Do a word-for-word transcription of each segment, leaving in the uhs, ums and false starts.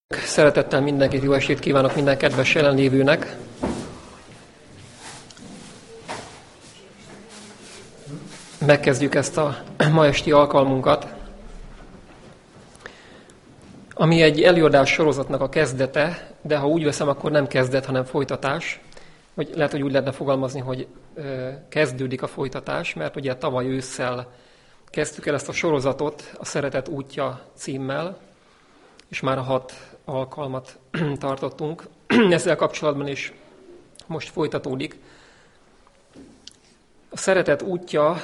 Szeretettel mindenkit, jó estét kívánok minden kedves jelenlévőnek. Megkezdjük ezt a ma esti alkalmunkat, ami egy előadás sorozatnak a kezdete, de ha úgy veszem, akkor nem kezdet, hanem folytatás. Vagy lehet, hogy úgy lehetne fogalmazni, hogy kezdődik a folytatás, mert ugye tavaly ősszel kezdtük el ezt a sorozatot a Szeretet útja címmel, és már hat alkalmat tartottunk. Ezzel kapcsolatban is most folytatódik. A szeretet útja,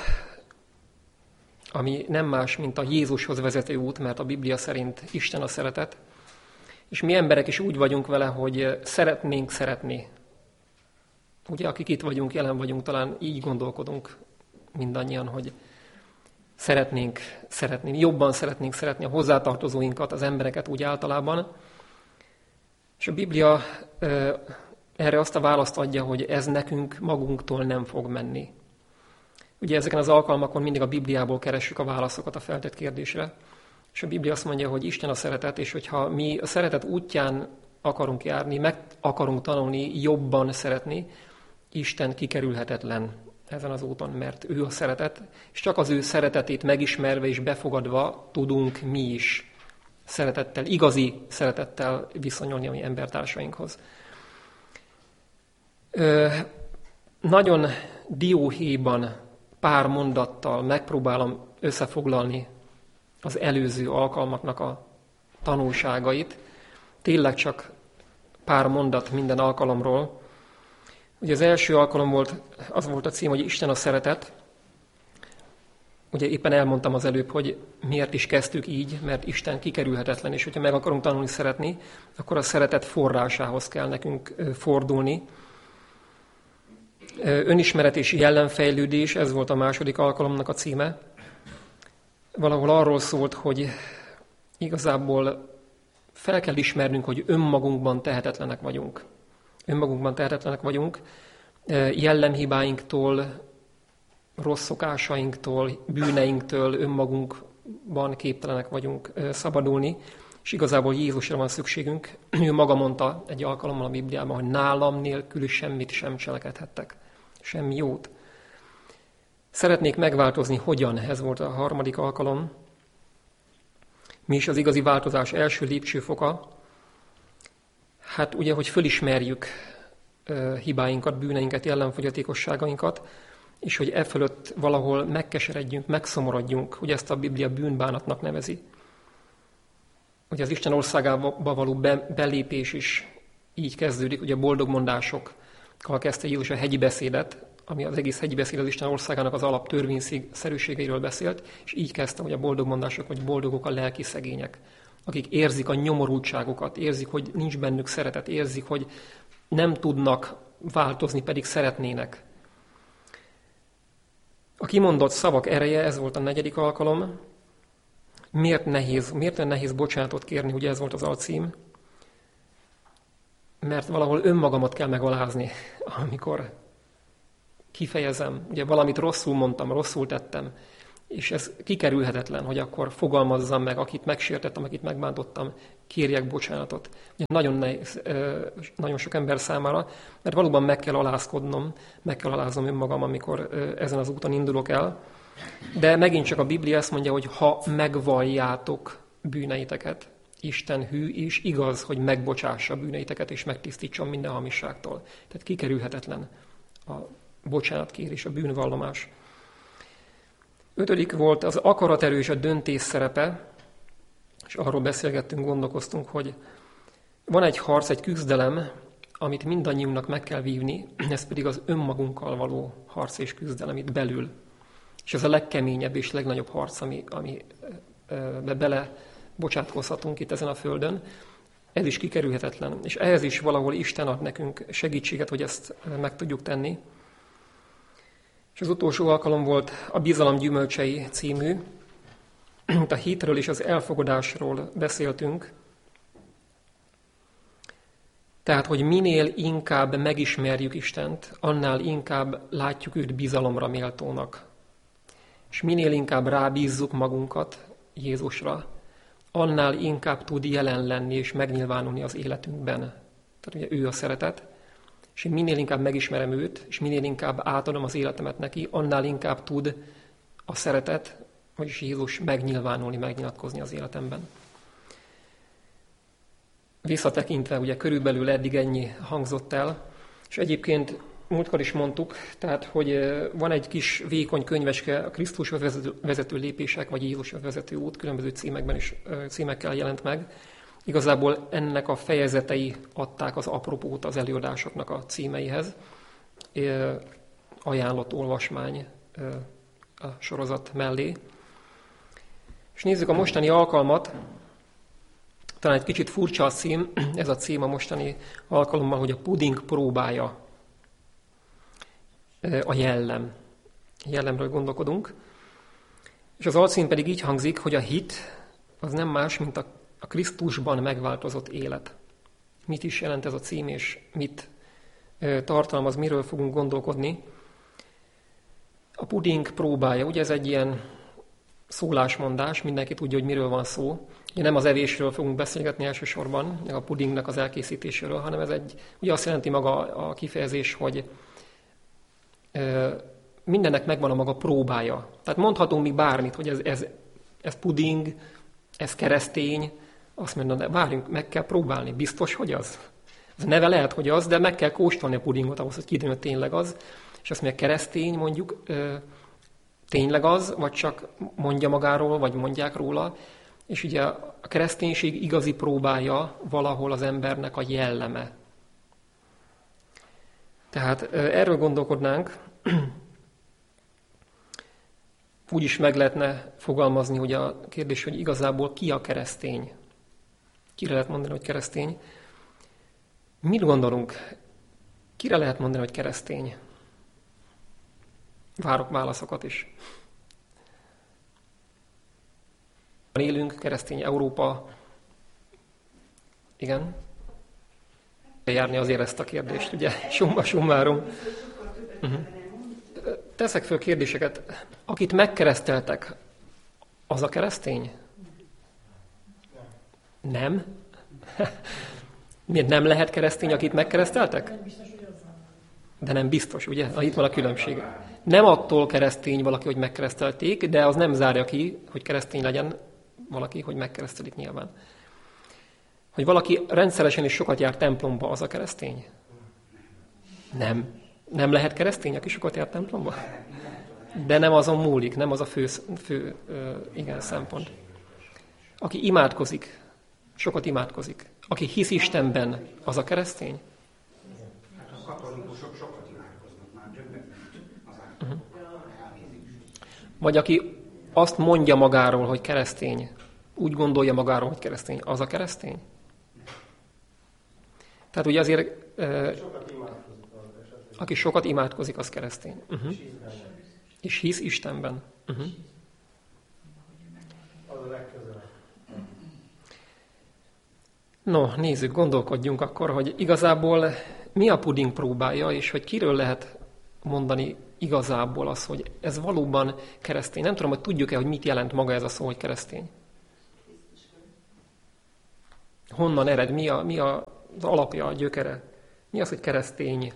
ami nem más, mint a Jézushoz vezető út, mert a Biblia szerint Isten a szeretet, és mi emberek is úgy vagyunk vele, hogy szeretnénk szeretni. Ugye, akik itt vagyunk, jelen vagyunk, talán így gondolkodunk mindannyian, hogy szeretnénk szeretni, jobban szeretnénk szeretni a hozzátartozóinkat, az embereket úgy általában. És a Biblia erre azt a választ adja, hogy ez nekünk magunktól nem fog menni. Ugye ezeken az alkalmakon mindig a Bibliából keressük a válaszokat a feltett kérdésre, és a Biblia azt mondja, hogy Isten a szeretet, és hogyha mi a szeretet útján akarunk járni, meg akarunk tanulni, jobban szeretni, Isten kikerülhetetlen ezen az úton, mert ő a szeretet, és csak az ő szeretetét megismerve és befogadva tudunk mi is szeretettel, igazi szeretettel viszonyulni a mi embertársainkhoz. Ö, nagyon dióhéjban pár mondattal megpróbálom összefoglalni az előző alkalmaknak a tanulságait. Tényleg csak pár mondat minden alkalomról. Ugye az első alkalom volt, az volt a cím, hogy Isten a szeretet. Ugye éppen elmondtam az előbb, hogy miért is kezdtük így, mert Isten kikerülhetetlen, és hogyha meg akarunk tanulni szeretni, akkor a szeretet forrásához kell nekünk fordulni. Önismeret és jellemfejlődés, ez volt a második alkalomnak a címe. Valahol arról szólt, hogy igazából fel kell ismernünk, hogy önmagunkban tehetetlenek vagyunk. Önmagunkban tehetetlenek vagyunk, jellemhibáinktól, rossz szokásainktól, bűneinktől önmagunkban képtelenek vagyunk szabadulni, és igazából Jézusra van szükségünk. Ő maga mondta egy alkalommal a Bibliában, hogy nálam nélkül semmit sem cselekedhettek, semmi jót. Szeretnék megváltozni, hogyan? Ez volt a harmadik alkalom. Mi is az igazi változás első lépcsőfoka? Hát ugye, hogy fölismerjük hibáinkat, bűneinket, jellemfogyatékosságainkat, és hogy e fölött valahol megkeseredjünk, megszomorodjunk. Ugye ezt a Biblia bűnbánatnak nevezi. Ugye az Isten országába való be, belépés is így kezdődik, ugye boldogmondásokkal kezdte Jézus a hegyi beszédet, ami az egész hegyi beszéd az Isten országának az alap törvényszerűségeiről beszélt, és így kezdte, hogy a boldogmondások, hogy boldogok a lelki szegények, akik érzik a nyomorultságokat, érzik, hogy nincs bennük szeretet, érzik, hogy nem tudnak változni, pedig szeretnének. A kimondott szavak ereje, ez volt a negyedik alkalom. Miért nehéz, miért nem nehéz bocsánatot kérni, ugye ez volt az alcím? Mert valahol önmagamat kell megalázni, amikor kifejezem. Ugye valamit rosszul mondtam, rosszul tettem, és ez kikerülhetetlen, hogy akkor fogalmazzam meg, akit megsértettem, akit megbántottam, kérjek bocsánatot. Ugye nagyon nehéz, nagyon sok ember számára, mert valóban meg kell alázkodnom, meg kell aláznom önmagam, amikor ezen az úton indulok el. De megint csak a Biblia azt mondja, hogy ha megvalljátok bűneiteket, Isten hű és igaz, hogy megbocsássa bűneiteket és megtisztítson minden hamisságtól. Tehát kikerülhetetlen a bocsánatkérés, a bűnvallomás. Ötödik volt az akaraterő és a döntés szerepe, és arról beszélgettünk, gondolkoztunk, hogy van egy harc, egy küzdelem, amit mindannyiunknak meg kell vívni, ez pedig az önmagunkkal való harc és küzdelem itt belül. És ez a legkeményebb és legnagyobb harc, ami, ami be bele bocsátkozhatunk itt ezen a földön. Ez is kikerülhetetlen. És ehhez is valahol Isten ad nekünk segítséget, hogy ezt meg tudjuk tenni. És az utolsó alkalom volt a Bizalom gyümölcsei című. A hitről és az elfogadásról beszéltünk. Tehát, hogy minél inkább megismerjük Istent, annál inkább látjuk őt bizalomra méltónak. És minél inkább rábízzuk magunkat Jézusra, annál inkább tud jelen lenni és megnyilvánulni az életünkben. Tehát ugye ő a szeretet, és én minél inkább megismerem őt, és minél inkább átadom az életemet neki, annál inkább tud a szeretet, vagyis Jézus megnyilvánulni, megnyilatkozni az életemben. Visszatekintve, ugye körülbelül eddig ennyi hangzott el, és egyébként múltkor is mondtuk, tehát, hogy van egy kis vékony könyveske, a Krisztushoz vezető, vezető lépések, vagy Jézushoz vezető út, különböző címekben is címekkel jelent meg. Igazából ennek a fejezetei adták az apropót az előadásoknak a címeihez. Ajánlott olvasmány a sorozat mellé. És nézzük a mostani alkalmat. Talán egy kicsit furcsa a cím, ez a cím a mostani alkalommal, hogy a puding próbája. A jellem. Jellemről gondolkodunk. És az alcím pedig így hangzik, hogy a hit az nem más, mint a, a Krisztusban megváltozott élet. Mit is jelent ez a cím, és mit tartalmaz, miről fogunk gondolkodni. A puding próbája, ugye ez egy ilyen szólásmondás, mindenki tudja, hogy miről van szó. Ugye nem az evésről fogunk beszélgetni elsősorban, a pudingnak az elkészítéséről, hanem ez egy, ugye azt jelenti maga a kifejezés, hogy mindennek megvan a maga próbája. Tehát mondhatunk mi bármit, hogy ez, ez, ez puding, ez keresztény, azt mondom, de várjunk, meg kell próbálni, biztos, hogy az. Az neve lehet, hogy az, de meg kell kóstolni a pudingot ahhoz, hogy kiderüljön, hogy tényleg az. És azt mondja, keresztény mondjuk tényleg az, vagy csak mondja magáról, vagy mondják róla. És ugye a kereszténység igazi próbája valahol az embernek a jelleme. Tehát erről gondolkodnánk, úgy is meg lehetne fogalmazni, hogy a kérdés, hogy igazából ki a keresztény. Kire lehet mondani, hogy keresztény? Mit gondolunk? Kire lehet mondani, hogy keresztény? Várok válaszokat is. Élünk, keresztény Európa. Igen? Járni azért ezt a kérdést, ugye? Summa summarum. Uh-huh. Teszek föl kérdéseket. Akit megkereszteltek, az a keresztény? Nem? Miért nem lehet keresztény, akit megkereszteltek? De nem biztos, ugye? Itt van a különbség. Nem attól keresztény valaki, hogy megkeresztelték, de az nem zárja ki, hogy keresztény legyen valaki, hogy megkeresztelik nyilván. Hogy valaki rendszeresen és sokat jár templomba, az a keresztény? Nem. Nem lehet keresztény, aki sokat jár templomba? De nem azon múlik, nem az a fő, fő igen, szempont. Aki imádkozik, sokat imádkozik. Aki hisz Istenben, az a keresztény? A katolikusok sokat imádkoznak már, többet, mint az uh-huh. Vagy aki azt mondja magáról, hogy keresztény, úgy gondolja magáról, hogy keresztény, az a keresztény? Tehát ugye azért, eh, aki sokat imádkozik, az keresztény. Uh-huh. És hisz Istenben. Uh-huh. No, nézzük, gondolkodjunk akkor, hogy igazából mi a puding próbája, és hogy kiről lehet mondani igazából az, hogy ez valóban keresztény. Nem tudom, hogy tudjuk-e, hogy mit jelent maga ez a szó, hogy keresztény. Honnan ered? Mi, a, mi a, az alapja, a gyökere? Mi az, hogy keresztény?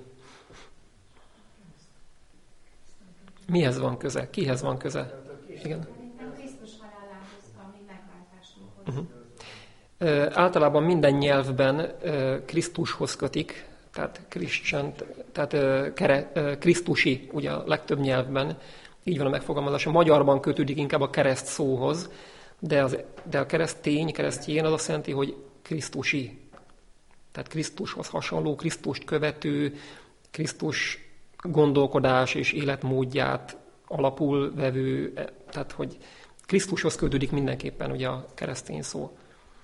Mihez van köze? Kihez van köze? Igen. Krisztus halálához, ami megváltásunkhoz. Uh-huh. Uh, általában minden nyelvben uh, Krisztushoz kötik, tehát Christian, tehát uh, kere, uh, Krisztusi, ugye a legtöbb nyelvben, így van a megfogalmazás. A magyarban kötődik inkább a kereszt szóhoz, de, az, de a keresztény, keresztjén az azt jelenti, hogy Krisztusi. Tehát Krisztushoz hasonló, Krisztust követő, Krisztus gondolkodás és életmódját alapul vevő, tehát hogy Krisztushoz kötődik mindenképpen ugye a keresztény szó.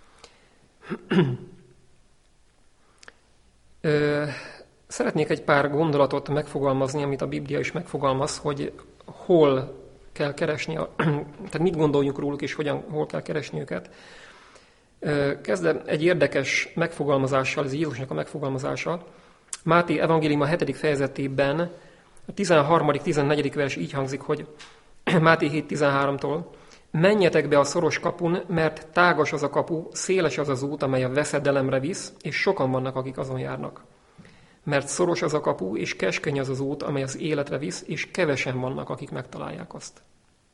Szeretnék egy pár gondolatot megfogalmazni, amit a Biblia is megfogalmaz, hogy hol kell keresni, a, tehát mit gondoljunk róluk, és hogyan, hol kell keresni őket. Kezdem egy érdekes megfogalmazással, ez Jézusnak a megfogalmazása. Máté evangélium a hetedik fejezetében, a tizenharmadik, tizennegyedik vers így hangzik, hogy Máté hét tizenháromtól, Menjetek be a szoros kapun, mert tágas az a kapu, széles az az út, amely a veszedelemre visz, és sokan vannak, akik azon járnak. Mert szoros az a kapu, és keskeny az az út, amely az életre visz, és kevesen vannak, akik megtalálják azt.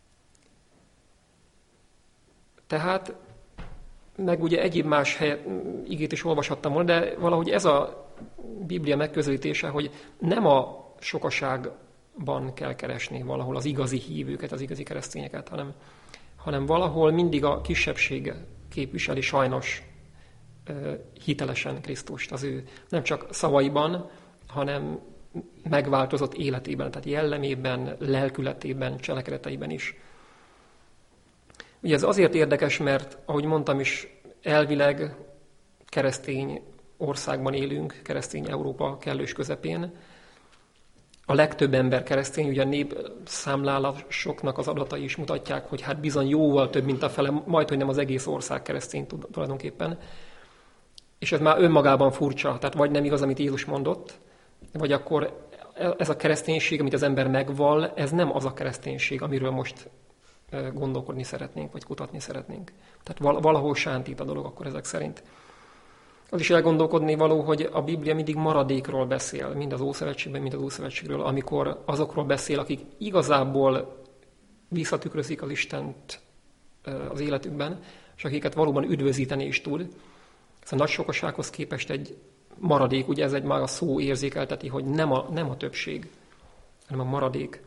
Tehát, meg ugye egyéb más helyet, igét is olvashattam volna, de valahogy ez a Biblia megközelítése, hogy nem a sokaságban kell keresni valahol az igazi hívőket, az igazi keresztényeket, hanem, hanem valahol mindig a kisebbség képviseli sajnos hitelesen Krisztust, az ő nem csak szavaiban, hanem megváltozott életében, tehát jellemében, lelkületében, cselekedeteiben is. Ugye ez azért érdekes, mert, ahogy mondtam is, elvileg keresztény országban élünk, keresztény Európa kellős közepén. A legtöbb ember keresztény, ugye a népszámlálásoknak az adatai is mutatják, hogy hát bizony jóval több, mint a fele, majdhogy nem az egész ország keresztény tulajdonképpen. És ez már önmagában furcsa, tehát vagy nem igaz, amit Jézus mondott, vagy akkor ez a kereszténység, amit az ember megvall, ez nem az a kereszténység, amiről most gondolkodni szeretnénk, vagy kutatni szeretnénk. Tehát valahol sántít a dolog akkor ezek szerint. Az is elgondolkodni való, hogy a Biblia mindig maradékról beszél, mind az Ószövetségben, mind az Újszövetségről, amikor azokról beszél, akik igazából visszatükrözik az Istent az életükben, és akiket valóban üdvözíteni is tud. Ez a nagy sokasághoz képest egy maradék, ugye ez egy már a szó érzékelteti, hogy nem a, nem a többség, hanem a maradék.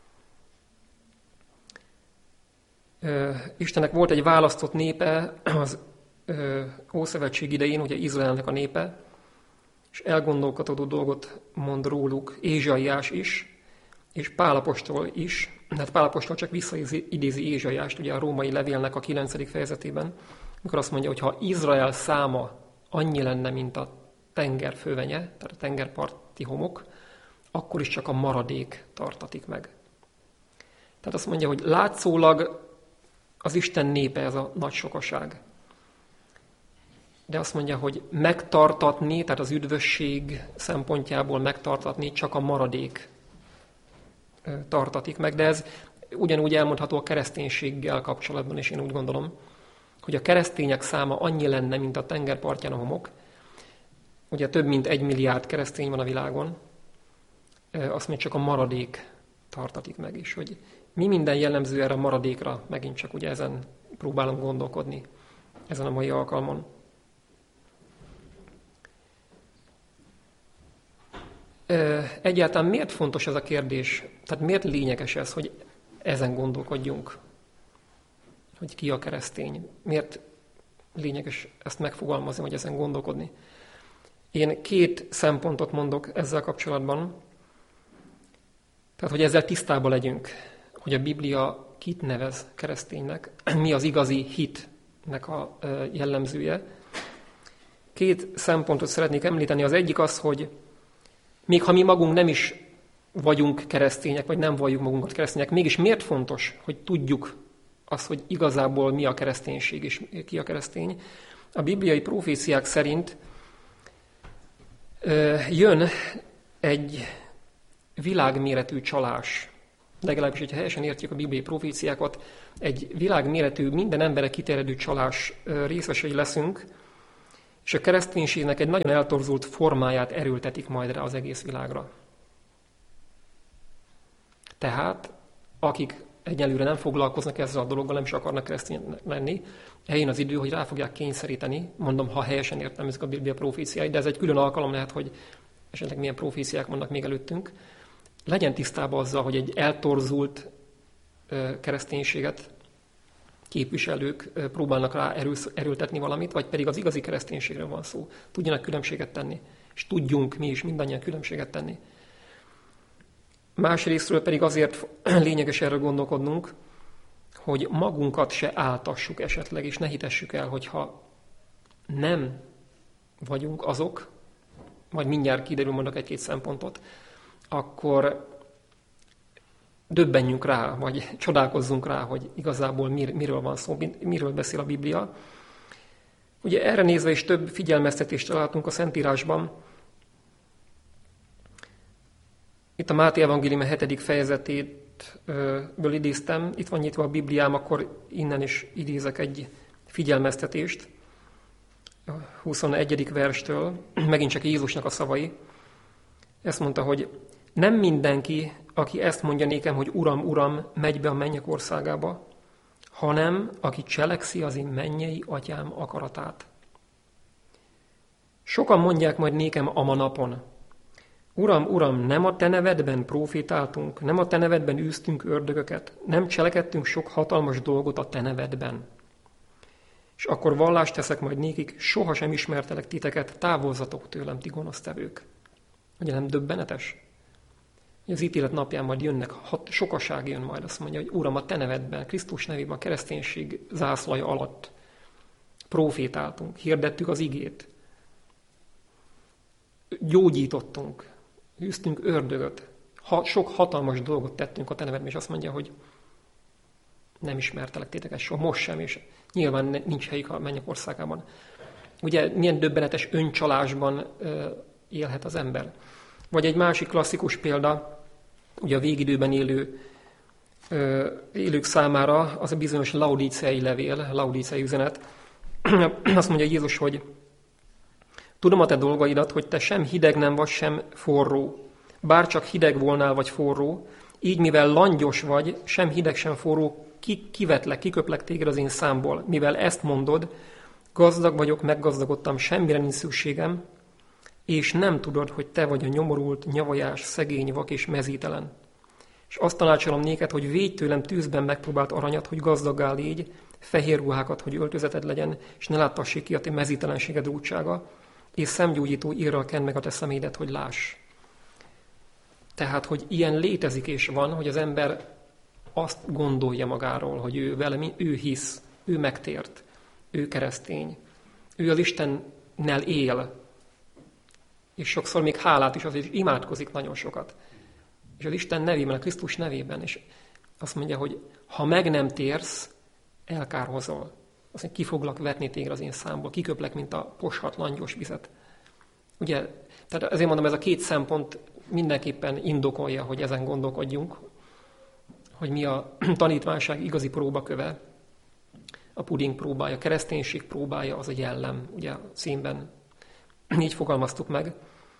Istennek volt egy választott népe az Ószövetség idején, ugye Izraelnek a népe, és elgondolkodó dolgot mond róluk Ézsaiás is, és Pál apostol is, tehát Pál apostol csak visszaidézi Ézsaiást, ugye a római levélnek a kilencedik fejezetében, amikor azt mondja, hogy ha Izrael száma annyi lenne, mint a tenger fővenye, tehát a tengerparti homok, akkor is csak a maradék tartatik meg. Tehát azt mondja, hogy látszólag az Isten népe ez a nagy sokaság. De azt mondja, hogy megtartatni, tehát az üdvösség szempontjából megtartatni csak a maradék tartatik meg. De ez ugyanúgy elmondható a kereszténységgel kapcsolatban, és én úgy gondolom, hogy a keresztények száma annyi lenne, mint a tengerpartján a homok. Ugye több mint egy milliárd keresztény van a világon, azt még csak a maradék tartatik meg is. Hogy mi minden jellemző erre a maradékra, megint csak ugye ezen próbálom gondolkodni ezen a mai alkalmon. Egyáltalán miért fontos ez a kérdés? Tehát miért lényeges ez, hogy ezen gondolkodjunk? Hogy ki a keresztény? Miért lényeges ezt megfogalmazni, vagy ezen gondolkodni? Én két szempontot mondok ezzel kapcsolatban. Tehát, hogy ezzel tisztában legyünk, hogy a Biblia kit nevez kereszténynek, mi az igazi hitnek a jellemzője. Két szempontot szeretnék említeni. Az egyik az, hogy még ha mi magunk nem is vagyunk keresztények, vagy nem valljuk magunkat keresztények, mégis miért fontos, hogy tudjuk azt, hogy igazából mi a kereszténység és ki a keresztény. A bibliai proféciák szerint jön egy világméretű csalás, legalábbis, hogyha helyesen értjük a bibliai proféciákat, egy világméretű, minden emberre kiterjedő csalás részesei leszünk, és a kereszténységnek egy nagyon eltorzult formáját erőltetik majd rá az egész világra. Tehát, akik egyelőre nem foglalkoznak ezzel a dologgal, nem is akarnak keresztény lenni, eljön az idő, hogy rá fogják kényszeríteni, mondom, ha helyesen értelmezik a Biblia proféciáit, de ez egy külön alkalom lehet, hogy esetleg milyen proféciák vannak még előttünk. Legyen tisztában azzal, hogy egy eltorzult kereszténységet képviselők próbálnak rá erőltetni valamit, vagy pedig az igazi kereszténységről van szó. Tudjanak különbséget tenni, és tudjunk mi is mindannyian különbséget tenni. Másrésztről pedig azért lényeges erről gondolkodnunk, hogy magunkat se áltassuk esetleg, és ne hitessük el, hogyha nem vagyunk azok, majd mindjárt kiderül, mondok egy-két szempontot, akkor döbbenjünk rá, vagy csodálkozzunk rá, hogy igazából mir, miről van szó, miről beszél a Biblia. Ugye erre nézve is több figyelmeztetést találtunk a Szentírásban. Itt a Máté evangélium hetedik fejezetét Ézusből idéztem, itt van nyitva a Bibliám, akkor innen is idézek egy figyelmeztetést, a huszonegyedik verstől, megint csak Jézusnak a szavai. Ezt mondta, hogy nem mindenki, aki ezt mondja nékem, hogy Uram, Uram, megy be a mennyek országába, hanem aki cselekszi az én mennyei atyám akaratát. Sokan mondják majd nékem a napon, Uram, Uram, nem a te nevedben profétáltunk, nem a te nevedben űztünk ördögöket, nem cselekedtünk sok hatalmas dolgot a te nevedben. És akkor vallást teszek majd nékik, sohasem ismertelek titeket, távozzatok tőlem, ti gonosztevők. Ugye nem döbbenetes? Az ítélet napján majd jönnek, sokaság jön majd, azt mondja, hogy Uram, a te nevedben, Krisztus nevében, a kereszténység zászlaja alatt profétáltunk, hirdettük az igét, gyógyítottunk, űztünk ördögöt, ha, sok hatalmas dolgot tettünk a te nevedben, és azt mondja, hogy nem ismertelek titeket soha, most sem, és nyilván nincs helyük a mennyek országában. Ugye milyen döbbenetes öncsalásban élhet az ember. Vagy egy másik klasszikus példa, ugye a végidőben élő élők számára az a bizonyos laudíceai levél, laudíceai üzenet. Azt mondja Jézus, hogy tudom a te dolgaidat, hogy te sem hideg nem vagy, sem forró. Bár csak hideg volnál, vagy forró, így mivel langyos vagy, sem hideg, sem forró, ki, kivetlek, kiköplek téged az én számból. Mivel ezt mondod, gazdag vagyok, meggazdagodtam, semmire nincs szükségem, és nem tudod, hogy te vagy a nyomorult, nyavajás, szegény, vak és mezítelen. És azt tanácsolom néked, hogy védj tőlem tűzben megpróbált aranyat, hogy gazdaggá légy, fehér ruhákat, hogy öltözeted legyen, és ne láttassék ki a te mezítelenséged útsága, és szemgyógyító írral kend meg a te szemédet, hogy láss. Tehát, hogy ilyen létezik és van, hogy az ember azt gondolja magáról, hogy ő vele, ő hisz, ő megtért, ő keresztény, ő az Istennel él, és sokszor még hálát is azért imádkozik nagyon sokat. És az Isten nevében, a Krisztus nevében, és azt mondja, hogy ha meg nem térsz, elkárhozol. Azt mondja, ki foglak vetni téged az én számból, kiköplek, mint a poshat langyos vizet. Ugye, tehát ezért mondom, ez a két szempont mindenképpen indokolja, hogy ezen gondolkodjunk, hogy mi a tanítványság igazi próbaköve, a puding próbája, a kereszténység próbája, az a jellem, ugye a címben így fogalmaztuk meg.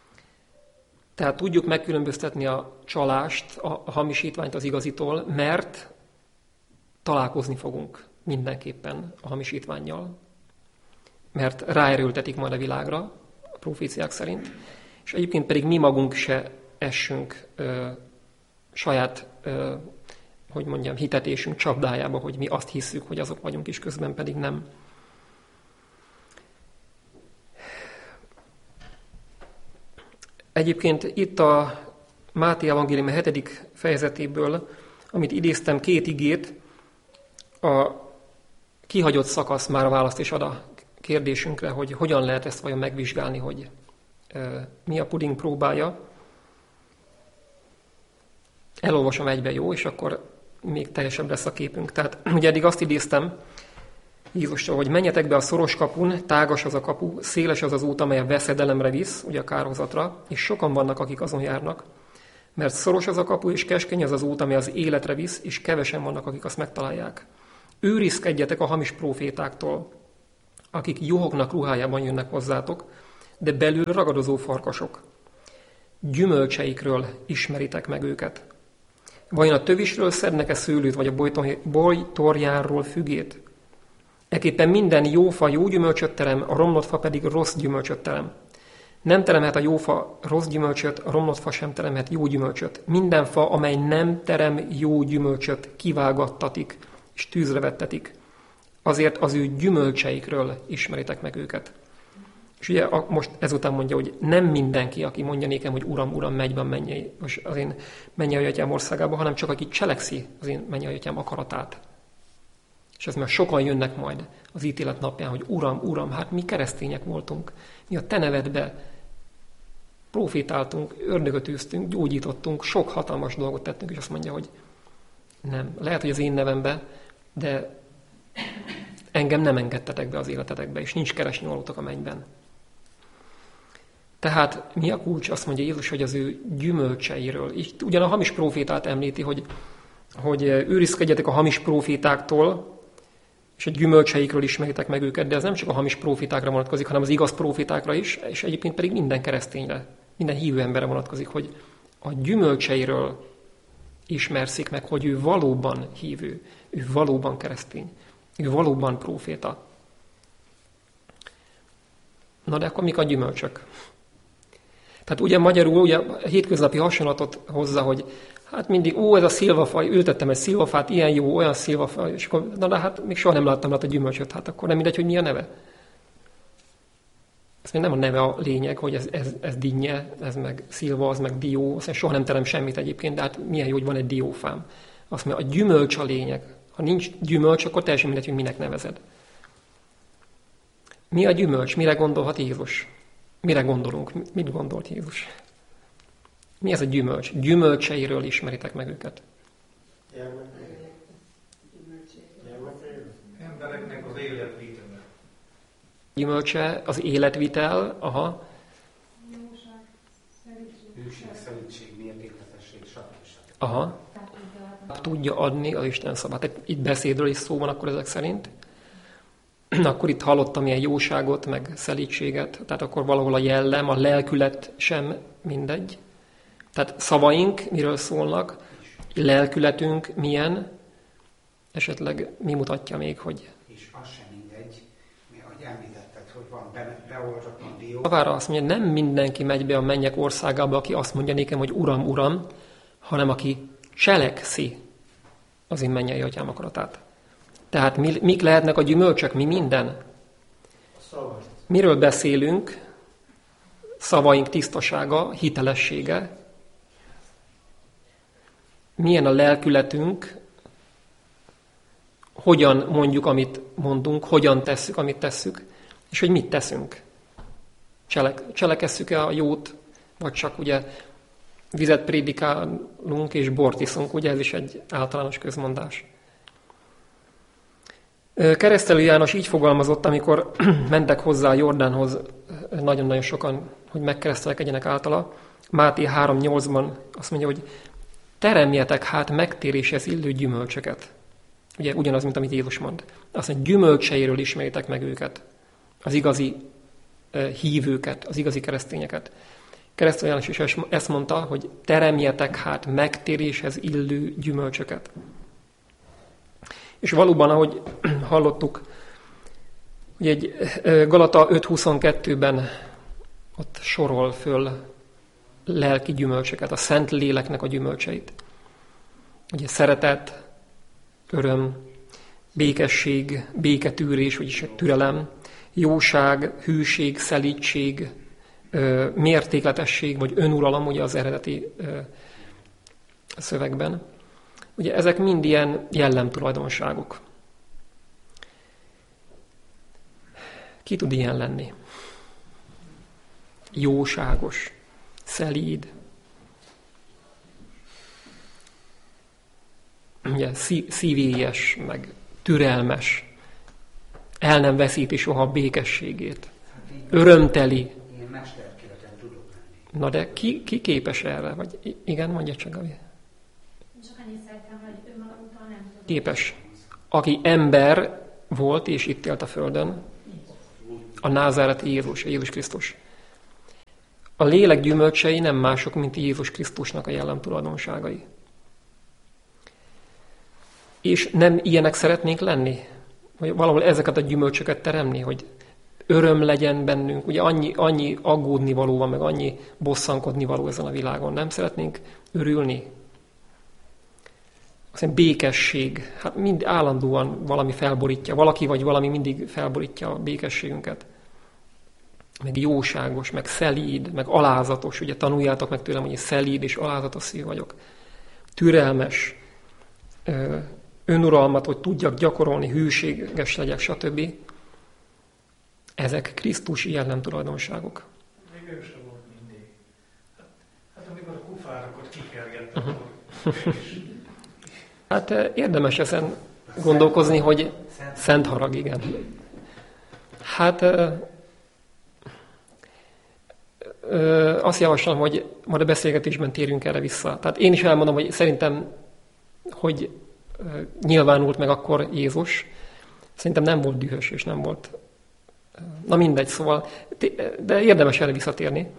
Tehát tudjuk megkülönböztetni a csalást, a hamisítványt az igazitól, mert találkozni fogunk mindenképpen a hamisítvánnyal, mert ráerőltetik majd a világra, a proféciák szerint, és egyébként pedig mi magunk se essünk ö, saját, ö, hogy mondjam, hitetésünk csapdájába, hogy mi azt hiszük, hogy azok vagyunk, és közben pedig nem. Egyébként itt a Máté evangélium hetedik fejezetéből, amit idéztem, két igét, a kihagyott szakasz már a választ is ad a kérdésünkre, hogy hogyan lehet ezt vajon megvizsgálni, hogy e, mi a puding próbája. Elolvasom egybe, jó, és akkor még teljesebb lesz a képünk. Tehát ugye eddig azt idéztem Jézustól, hogy menjetek be a szoros kapun, tágas az a kapu, széles az az út, amely a veszedelemre visz, ugye a kárhozatra, és sokan vannak, akik azon járnak, mert szoros az a kapu, és keskeny az az út, amely az életre visz, és kevesen vannak, akik azt megtalálják. Őrizkedjetek a hamis prófétáktól, akik juhoknak ruhájában jönnek hozzátok, de belül ragadozó farkasok. Gyümölcseikről ismeritek meg őket. Vajon a tövisről szednek-e szőlőt, vagy a bojtorjánról fügét? Ekképpen minden jó fa jó gyümölcsöt terem, a romlott fa pedig rossz gyümölcsöt terem. Nem teremhet a jó fa rossz gyümölcsöt, a romlott fa sem teremhet jó gyümölcsöt. Minden fa, amely nem terem jó gyümölcsöt, kivágattatik és tűzre vettetik. Azért az ő gyümölcseikről ismeritek meg őket. És ugye most ezután mondja, hogy nem mindenki, aki mondja nékem, hogy Uram, Uram, megy be mennyei, az én mennyei atyám országába, hanem csak aki cselekszi az én mennyei atyám akaratát. És ez már sokan jönnek majd az ítélet napján, hogy Uram, Uram, hát mi keresztények voltunk, mi a te nevedbe profétáltunk, ördögöt űztünk, gyógyítottunk, sok hatalmas dolgot tettünk, és azt mondja, hogy nem. Lehet, hogy az én nevembe, de engem nem engedtetek be az életetekbe, és nincs keresnivalótok a mennyben. Tehát mi a kulcs? Azt mondja Jézus, hogy az ő gyümölcseiről. Így ugyan a hamis profétát említi, hogy hogy őrizkedjetek a hamis prófétáktól, és a gyümölcseikről ismeritek meg őket, de ez nem csak a hamis prófétákra vonatkozik, hanem az igaz prófétákra is, és egyébként pedig minden keresztényre, minden hívő emberre vonatkozik, hogy a gyümölcseiről ismerszik meg, hogy ő valóban hívő, ő valóban keresztény, ő valóban próféta. Na de akkor mik a gyümölcsök? Tehát ugye magyarul ugye a hétköznapi hasonlatot hozza, hogy hát mindig, ó, ez a szilvafaj, ültettem egy szilvafát, ilyen jó, olyan szilvafaj, és akkor, na de hát még soha nem láttam rá a gyümölcsöt, hát akkor nem mindegy, hogy mi a neve. Ez még nem a neve a lényeg, hogy ez, ez, ez dinnye, ez meg szilva, az meg dió, azt soha nem terem semmit egyébként, de hát milyen jó, hogy van egy diófám. Azt mondja, a gyümölcs a lényeg. Ha nincs gyümölcs, akkor teljesen mindegy, hogy minek nevezed. Mi a gyümölcs? Mire gondolhat Jézus? Mire gondolunk? Mit gondolt Jézus? Mi ez a gyümölcs? Gyümölcseiről ismeritek meg őket. Embereknek az életvitele. Gyümölcse az életvitel, aha. Hűség, szelídség, mértékletesség, stb. Aha. Tudja adni az Isten szabát. Itt beszédről is szó van akkor ezek szerint. Akkor itt hallottam ilyen jóságot, meg szelídséget, tehát akkor valahol a jellem, a lelkület sem mindegy. Tehát szavaink miről szólnak, lelkületünk milyen, esetleg mi mutatja még, hogy... És az sem mindegy, mert ahogy említetted, hogy van be, beoltatlan dió. Javára azt mondja, nem mindenki megy be a mennyek országába, aki azt mondja nékem, hogy Uram, Uram, hanem aki cselekszi az én mennyei atyám akaratát. Tehát mi, mik lehetnek a gyümölcsök? Mi minden? Miről beszélünk? Szavaink tisztasága, hitelessége. Milyen a lelkületünk? Hogyan mondjuk, amit mondunk? Hogyan tesszük, amit tesszük? És hogy mit teszünk? Cselek, cselekesszük-e a jót? Vagy csak ugye vizet prédikálunk és bort iszunk? Ugye ez is egy általános közmondás. Keresztelő János így fogalmazott, amikor mentek hozzá a Jordánhoz nagyon-nagyon sokan, hogy megkeresztelkedjenek általa. Máté három nyolcban azt mondja, hogy teremjetek hát megtéréshez illő gyümölcsöket. Ugye ugyanaz, mint amit Jézus mond. Azt mondja, gyümölcseiről ismeritek meg őket. Az igazi hívőket, az igazi keresztényeket. Keresztelő János is ezt mondta, hogy teremjetek hát megtéréshez illő gyümölcsöket. És valóban, ahogy hallottuk, hogy egy Galata öt huszonkettőben ott sorol föl lelki gyümölcsöket, a Szent Léleknek a gyümölcseit. Ugye szeretet, öröm, békesség, béketűrés, vagyis türelem, jóság, hűség, szelídség, mértékletesség, vagy önuralom, ugye az eredeti szövegben. Ugye ezek mind ilyen jellemtulajdonságok. Ki tud ilyen lenni? Jóságos, szelíd, ugye szívélyes, meg türelmes, el nem veszíti soha a békességét, örömteli. Ilyen mesterkéleten tudok lenni. Na de ki, ki képes erre? Vagy igen, mondja csak, Gabi. Csak annyit szeretem, hogy önmagunktól nem tudom. Képes. Aki ember volt és itt élt a földön, a názáreti Jézus, a Jézus Krisztus. A lélek gyümölcsei nem mások, mint Jézus Krisztusnak a jellemtulajdonságai. És nem ilyenek szeretnénk lenni? Vagy valahol ezeket a gyümölcsöket teremni, hogy öröm legyen bennünk. Ugye annyi, annyi aggódni való van, meg annyi bosszankodni való ezen a világon. Nem szeretnénk örülni? Aztán békesség. Hát mind állandóan valami felborítja. Valaki vagy valami mindig felborítja a békességünket. Meg jóságos, meg szelíd, meg alázatos. Ugye tanuljátok meg tőlem, hogy szelíd és alázatos szív vagyok. Türelmes, önuralmat, hogy tudjak gyakorolni, hűséges legyek, stb. Ezek Krisztusi jellemtulajdonságok. Még ő sem volt mindig. Hát, hát amikor a kufárakat kikergettem, Uh-huh. akkor Hát érdemes ezen gondolkozni, hogy szent harag, igen. Hát ö, ö, azt javaslom, hogy majd a beszélgetésben térjünk erre vissza. Tehát én is elmondom, hogy szerintem hogy nyilvánult meg akkor Jézus. Szerintem nem volt dühös, és nem volt... Na mindegy, szóval, de érdemes erre visszatérni.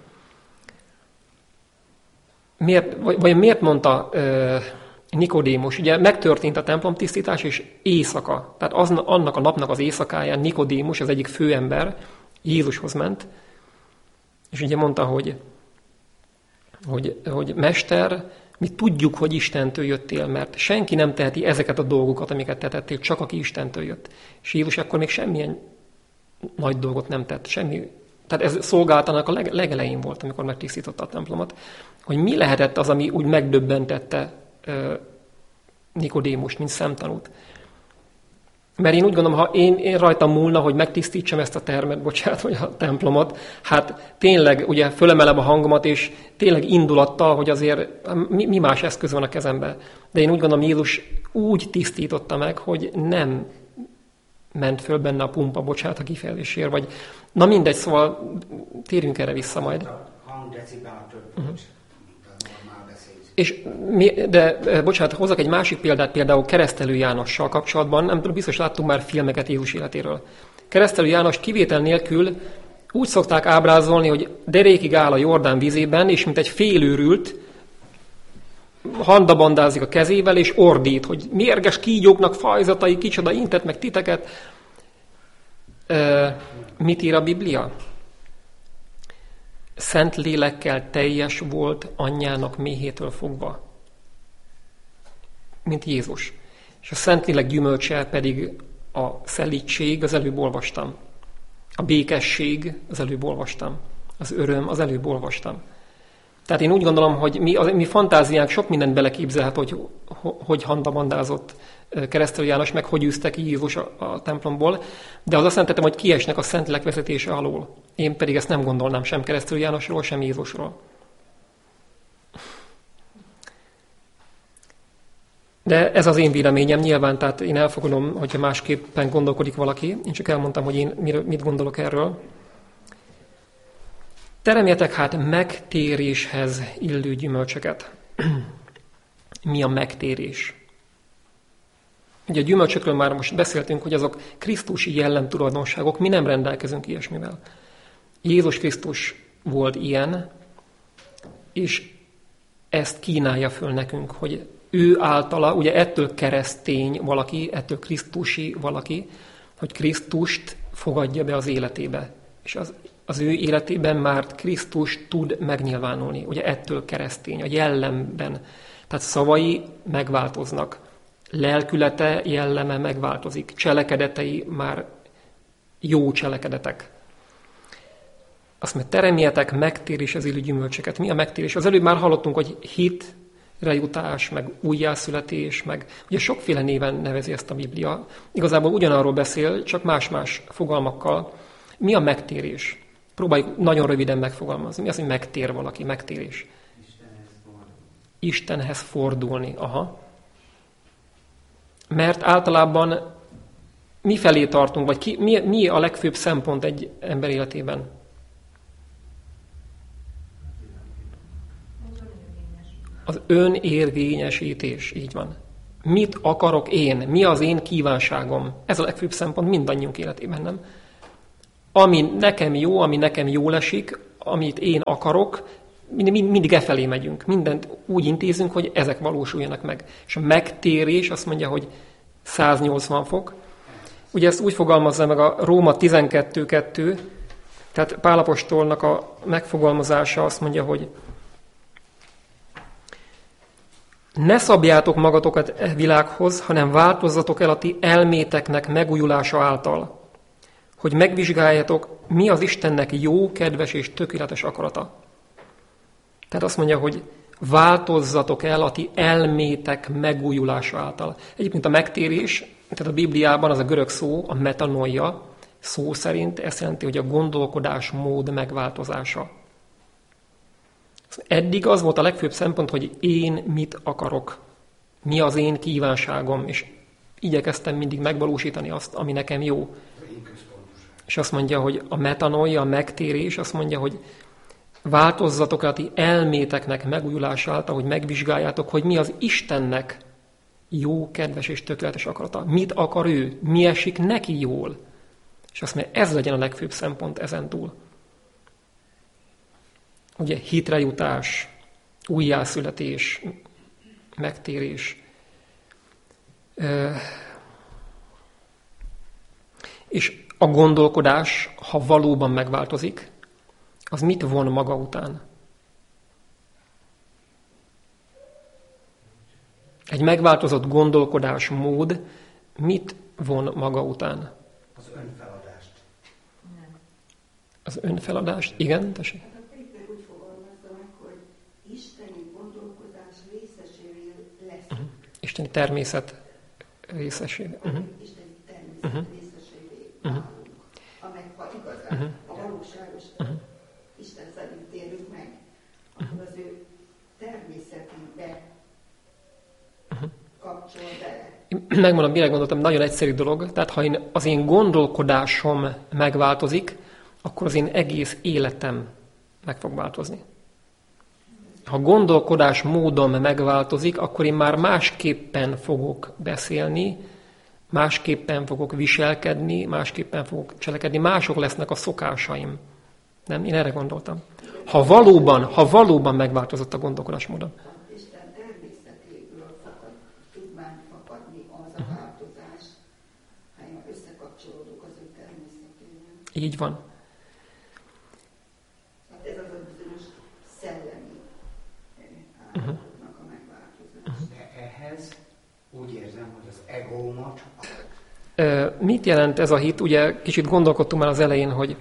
Miért, vagy miért mondta uh, Nikodémus? Ugye megtörtént a templomtisztítás, és éjszaka, tehát az, annak a napnak az éjszakáján Nikodémus, az egyik főember, Jézushoz ment, és ugye mondta, hogy, hogy, hogy Mester, mi tudjuk, hogy Istentől jöttél, mert senki nem teheti ezeket a dolgokat, amiket te tettél, csak aki Istentől jött. És Jézus akkor még semmilyen nagy dolgot nem tett, semmi. Tehát ez szolgálatának a leg, legelején volt, amikor megtisztította a templomot, hogy mi lehetett az, ami úgy megdöbbentette uh, Nikodémust, mint szemtanút. Mert én úgy gondolom, ha én, én rajtam múlna, hogy megtisztítsam ezt a termet, bocsánat, vagy a templomot, hát tényleg ugye fölemelem a hangomat, és tényleg indulattal, hogy azért mi, mi más eszköz van a kezemben. De én úgy gondolom, Jézus úgy tisztította meg, hogy nem ment föl benne a pumpa, bocsánat a kifejezésért, vagy na mindegy, szóval térjünk erre vissza majd. A hangdecibel több, uh-huh. mint a normál beszélés. És mi, de, bocsánat, hozzak egy másik példát, például Keresztelő Jánossal kapcsolatban, nem tudom, biztos láttunk már filmeket Jézus életéről. Keresztelő János kivétel nélkül úgy szokták ábrázolni, hogy derékig áll a Jordán vízében, és mint egy félőrült, handabandázik a kezével, és ordít, hogy mérges kígyóknak fajzatai, kicsoda intet meg titeket. E, mit ír a Biblia? Szent lélekkel teljes volt anyjának méhétől fogva, mint Jézus. És a Szent Lélek gyümölcse pedig a szelídség, az előbb olvastam. A békesség, az előbb olvastam. Az öröm, az előbb olvastam. Tehát én úgy gondolom, hogy mi, az, mi fantáziánk sok mindent beleképzelhet, hogy hogy handabandázott Keresztelő János, meg hogy űzte ki Jézus a, a templomból, de az azt jelentettem, hogy kiesnek a Szentlélek vezetése alól. Én pedig ezt nem gondolnám sem Keresztelő Jánosról, sem Jézusról. De ez az én véleményem nyilván, tehát én elfogadom, hogyha másképpen gondolkodik valaki. Én csak elmondtam, hogy én mit gondolok erről. Teremjetek hát megtéréshez illő gyümölcsöket. Mi a megtérés? Ugye a gyümölcsökről már most beszéltünk, hogy azok krisztusi jellemtulajdonságok, mi nem rendelkezünk ilyesmivel. Jézus Krisztus volt ilyen, és ezt kínálja föl nekünk, hogy ő általa, ugye ettől keresztény valaki, ettől krisztusi valaki, hogy Krisztust fogadja be az életébe. És az, az ő életében már Krisztus tud megnyilvánulni. Ugye ettől keresztény, a jellemben. Tehát szavai megváltoznak. Lelkülete, jelleme megváltozik. Cselekedetei már jó cselekedetek. Azt mondja, teremjetek megtérés az illő gyümölcsöket. Mi a megtérés? Az előbb már hallottunk, hogy hit, rejutás, meg újjászületés, meg ugye sokféle néven nevezi ezt a Biblia. Igazából ugyanarról beszél, csak más-más fogalmakkal. Mi a megtérés? Próbáljuk nagyon röviden megfogalmazni. Mi az, hogy megtér valaki? Megtérés. Istenhez fordulni. Istenhez fordulni. Aha. Mert általában mi felé tartunk, vagy ki, mi, mi a legfőbb szempont egy ember életében? Az önérvényesítés, így van. Mit akarok én? Mi az én kívánságom? Ez a legfőbb szempont mindannyiunk életében, nem? Ami nekem jó, ami nekem jól esik, amit én akarok, mind, mindig e felé megyünk. Mindent úgy intézünk, hogy ezek valósuljanak meg. És a megtérés azt mondja, hogy száznyolcvan fok. Ugye ezt úgy fogalmazza meg a Róma tizenkettő kettő, tehát Pál apostolnak a megfogalmazása azt mondja, hogy ne szabjátok magatokat e világhoz, hanem változzatok el a ti elméteknek megújulása által, hogy megvizsgáljátok, mi az Istennek jó, kedves és tökéletes akarata. Tehát azt mondja, hogy változzatok el a ti elmétek megújulása által. Egyébként a megtérés, tehát a Bibliában az a görög szó, a metanoia szó szerint ezt jelenti, hogy a gondolkodás mód megváltozása. Eddig az volt a legfőbb szempont, hogy én mit akarok, mi az én kívánságom, és igyekeztem mindig megvalósítani azt, ami nekem jó. És azt mondja, hogy a metanoia, a megtérés, azt mondja, hogy változzatok a ti elméteknek megújulása által, hogy megvizsgáljátok, hogy mi az Istennek jó, kedves és tökéletes akarata. Mit akar ő? Mi esik neki jól? És azt mondja, ez legyen a legfőbb szempont ezentúl. Ugye hitre jutás, újjászületés, megtérés. És a gondolkodás, ha valóban megváltozik, az mit von maga után? Egy megváltozott gondolkodásmód mit von maga után? Az önfeladást. Az önfeladást? Igen, tessék. Hát a Péter úgy fogalmazza meg, hogy isteni gondolkodás részesévé lesz. Uh-huh. Isteni természet részesévé. Uh-huh. Isteni természet Uh-huh. részesévé Uh-huh. válunk. Amely, ha igazán Uh-huh. a valóságos Uh-huh. Isten szerint térünk meg, akkor az ő természetébe Uh-huh. kapcsol bele. Megmondom, mire gondoltam, nagyon egyszerű dolog. Tehát ha én, az én gondolkodásom megváltozik, akkor az én egész életem meg fog változni. Ha gondolkodás módom megváltozik, akkor én már másképpen fogok beszélni, másképpen fogok viselkedni, másképpen fogok cselekedni, mások lesznek a szokásaim. Nem? Én erre gondoltam. Ha valóban, ha valóban megváltozott a gondolkodásmódom. Isten természetéből fakad, tud már fakadni az a változás, ha én összekapcsolódok az ő természetével. Így van. Hát ez az a bizonyos szellemi állapotnak a megváltozás. De ehhez úgy érzem, hogy az egómat Ö, Mit jelent ez a hit? Ugye kicsit gondolkodtunk már az elején, hogy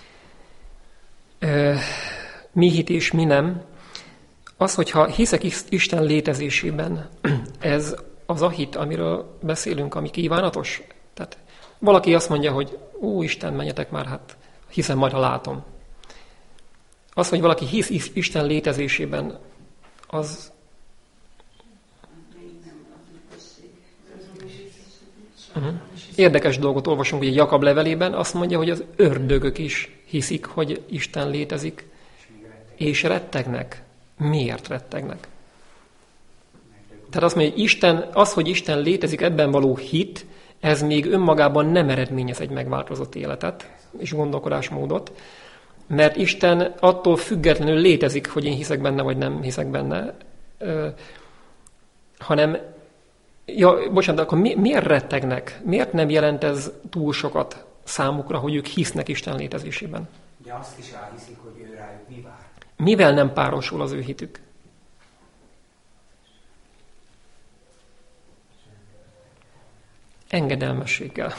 ö, mi hit és mi nem. Az, hogyha hiszek Isten létezésében, ez az a hit, amiről beszélünk, ami kívánatos. Tehát valaki azt mondja, hogy ó, Isten, menjetek már, hát hiszem, majd ha látom. Az, hogy valaki hisz Isten létezésében, az uh-huh. Érdekes dolgot olvasunk, hogy a Jakab levelében azt mondja, hogy az ördögök is hiszik, hogy Isten létezik, és rettegnek. Miért rettegnek? Tehát azt mondja, hogy Isten, az, hogy Isten létezik, ebben való hit, ez még önmagában nem eredményez egy megváltozott életet és gondolkodásmódot, mert Isten attól függetlenül létezik, hogy én hiszek benne, vagy nem hiszek benne, ö, hanem, ja, bocsánat, akkor mi, miért rettegnek? Miért nem jelent ez túl sokat számukra, hogy ők hisznek Isten létezésében? de azt is elhiszik, hogy ő rájuk mi vár. Mivel nem párosul az ő hitük? Engedelmességgel.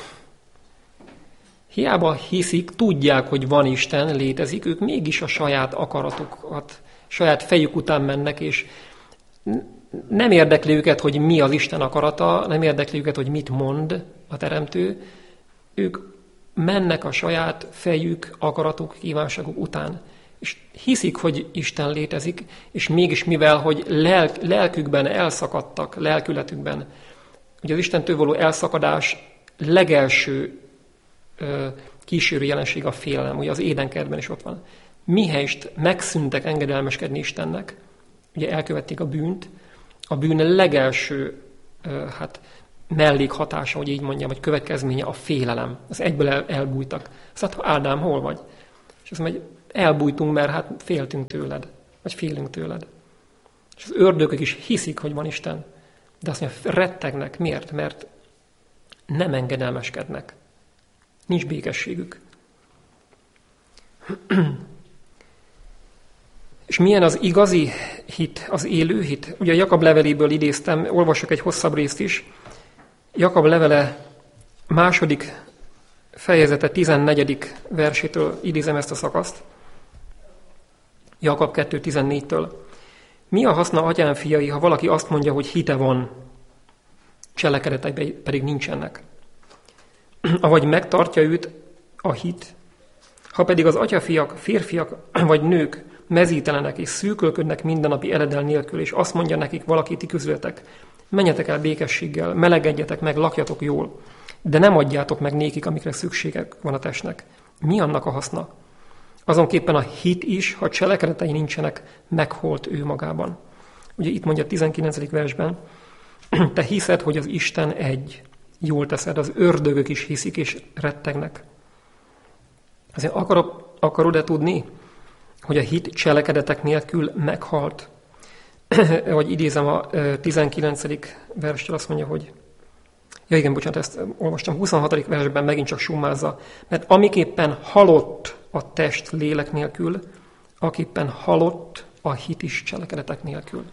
Hiába hiszik, tudják, hogy van Isten, létezik, ők mégis a saját akaratukat, saját fejük után mennek, és nem érdekli őket, hogy mi az Isten akarata, nem érdekli őket, hogy mit mond a Teremtő. Ők mennek a saját fejük, akaratuk, kívánságuk után. És hiszik, hogy Isten létezik, és mégis mivel, hogy lelk, lelkükben elszakadtak, lelkületükben, ugye az Istentől való elszakadás legelső ö, kísérő jelenség a félelem, ugye az édenkertben is ott van. Mihelyest megszűntek engedelmeskedni Istennek, ugye elkövették a bűnt, a bűn legelső ö, hát, mellékhatása, hogy így mondjam, vagy következménye a félelem. Az egyből el, elbújtak. Azt mondta, Ádám, hol vagy? És azt mondja, hogy elbújtunk, mert hát féltünk tőled, vagy félünk tőled. És az ördögök is hiszik, hogy van Isten, de azt mondja, rettegnek. Miért? Mert nem engedelmeskednek. Nincs békességük. És milyen az igazi hit, az élő hit? Ugye a Jakab leveléből idéztem, olvasok egy hosszabb részt is. Jakab levele második fejezete tizennegyedik versétől idézem ezt a szakaszt. Jakab kettő tizennégytől. Mi a haszna, atyám fiai, ha valaki azt mondja, hogy hite van, cselekedetei pedig nincsenek? Avagy megtartja őt a hit, ha pedig az atyafiak, férfiak vagy nők mezítelenek és szűkölködnek mindennapi eledel nélkül, és azt mondja nekik valaki ti közületek, menjetek el békességgel, melegedjetek meg, lakjatok jól, de nem adjátok meg nékik, amikre szükségek van a testnek. Mi annak a haszna? Azonképpen a hit is, ha cselekedetei nincsenek, megholt ő magában. Ugye itt mondja a tizenkilencedik versben, te hiszed, hogy az Isten egy. Jól teszed, az ördögök is hiszik és rettegnek. Azért akarod, akarod-e tudni, hogy a hit cselekedetek nélkül meghalt? Vagy idézem a tizenkilencedik verstől, azt mondja, hogy ja igen, bocsánat, ezt olvastam, huszonhatodik versben megint csak summázza, mert amiképpen halott a test lélek nélkül, akippen halott a hit is cselekedetek nélkül.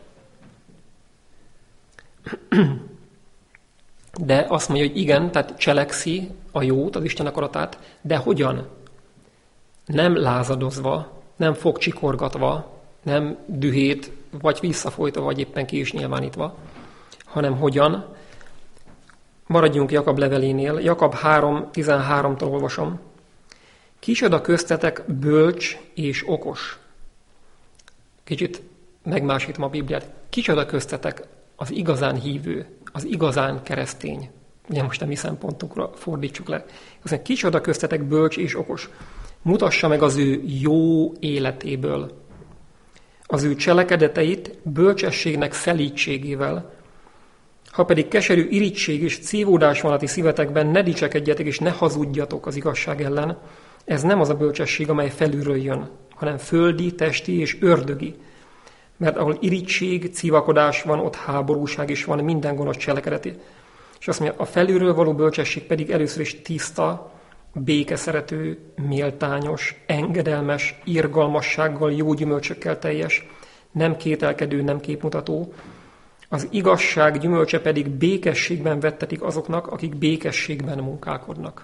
De azt mondja, hogy igen, tehát cselekszi a jót, az Isten akaratát, de hogyan? Nem lázadozva, nem fogcsikorgatva, nem dühét, vagy visszafolytva, vagy éppen ki is nyilvánítva, hanem hogyan? Maradjunk Jakab levelénél. Jakab három tizenháromtól olvasom. Kicsoda köztetek bölcs és okos. Kicsit megmásítom a Bibliát. Kicsoda köztetek az igazán hívő, az igazán keresztény. Ugye most a mi szempontunkra fordítsuk le. Azt mondja, kicsoda köztetek bölcs és okos. Mutassa meg az ő jó életéből, az ő cselekedeteit bölcsességnek szelídségével. Ha pedig keserű irigység és cívódás van a ti szívetekben, ne dicsekedjetek és ne hazudjatok az igazság ellen. Ez nem az a bölcsesség, amely felülről jön, hanem földi, testi és ördögi. Mert ahol irigység, cívakodás van, ott háborúság is van, minden gonosz cselekedeti. És azt mondja, a felülről való bölcsesség pedig először is tiszta, békeszerető, méltányos, engedelmes, irgalmassággal, jó gyümölcsökkel teljes, nem kételkedő, nem képmutató. Az igazság gyümölcse pedig békességben vettetik azoknak, akik békességben munkálkodnak.